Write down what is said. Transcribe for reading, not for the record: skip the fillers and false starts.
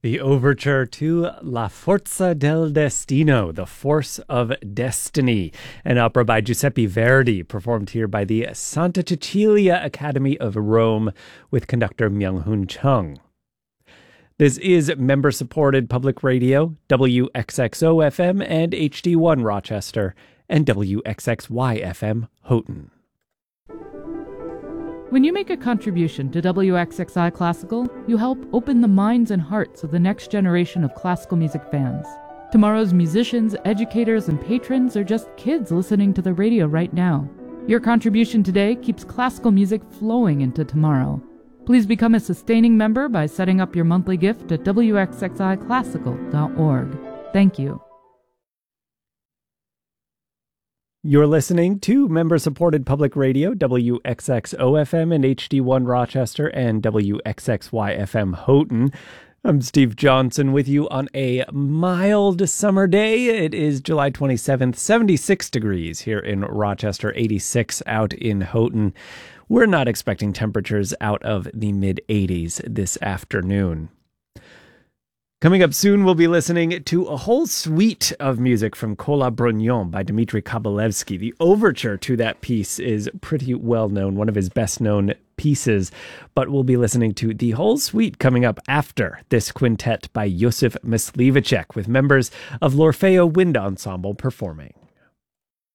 The overture to La Forza del Destino, The Force of Destiny, an opera by Giuseppe Verdi, performed here by the Santa Cecilia Academy of Rome with conductor Myung-Hoon Chung. This is member-supported public radio, WXXO-FM and HD1 Rochester, and WXXY-FM Houghton. When you make a contribution to WXXI Classical, you help open the minds and hearts of the next generation of classical music fans. Tomorrow's musicians, educators, and patrons are just kids listening to the radio right now. Your contribution today keeps classical music flowing into tomorrow. Please become a sustaining member by setting up your monthly gift at wxxiclassical.org. Thank you. You're listening to member-supported public radio, WXXO-FM and HD1 Rochester and WXXY-FM Houghton. I'm Steve Johnson with you on a mild summer day. It is July 27th, 76 degrees here in Rochester, 86 out in Houghton. We're not expecting temperatures out of the mid-80s this afternoon. Coming up soon, we'll be listening to a whole suite of music from Cola Brognon by Dmitri Kabalevsky. The overture to that piece is pretty well known, one of his best known pieces, but we'll be listening to the whole suite coming up after this quintet by Josef Myslivacek with members of l'Orfeo Wind Ensemble performing.